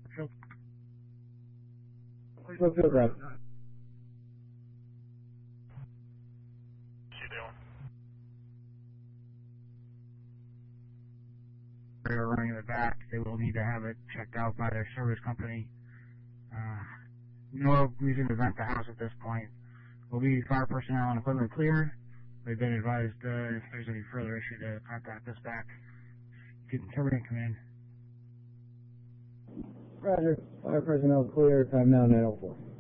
Field. Field Drive. They're running it back. They will need to have it checked out by their service company. No reason to vent the house at this point. We'll be fire personnel and equipment cleared. They've been advised if there's any further issue to contact us back. Terminating command. Roger. Fire personnel clear. Time now 9:04.